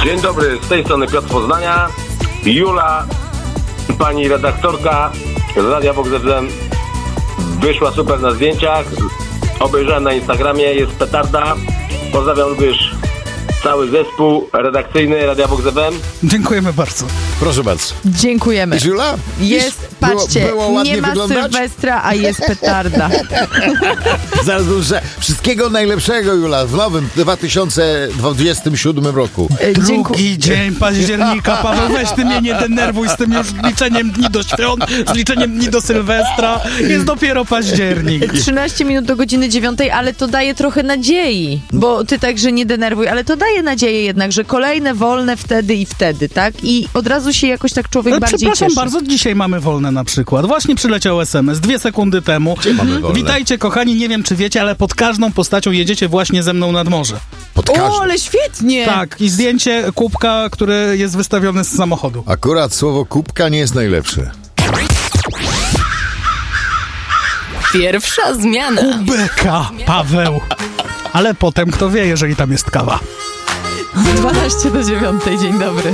Dzień dobry, z tej strony Piotr Poznania. Jula, pani redaktorka z Radia Vox FM, wyszła super na zdjęciach. Obejrzałem na Instagramie, jest petarda. Pozdrawiam również cały zespół redakcyjny Radia Vox FM. Dziękujemy bardzo. Proszę bardzo. Dziękujemy. Jula? Jest, patrzcie, było nie ma wyglądać? Sylwestra, a jest petarda. Zaraz muszę. Wszystkiego najlepszego, Jula, w nowym 2027 roku. Drugi dzień października. Paweł, weź ty mnie nie denerwuj z tym już liczeniem dni do świąt, z liczeniem dni do Sylwestra. Jest dopiero październik. 13 minut do godziny 9, ale to daje trochę nadziei, bo ty także nie denerwuj, ale to daje nadzieję jednak, że kolejne wolne wtedy i wtedy, tak? I od razu się jakoś tak człowiek bardziej Przepraszam cieszy. bardzo, dzisiaj mamy wolne na przykład. Właśnie przyleciał SMS 2 sekundy temu. Gdzie mamy wolne? Witajcie kochani, nie wiem czy wiecie, ale pod każdą postacią jedziecie właśnie ze mną nad morze. Pod O, każdym. ale świetnie! Tak, i zdjęcie kubka, który jest wystawiony z samochodu. Akurat słowo kubka nie jest najlepsze. Pierwsza zmiana. Beka, Paweł. Ale potem kto wie, jeżeli tam jest kawa. 12 do 9, dzień dobry.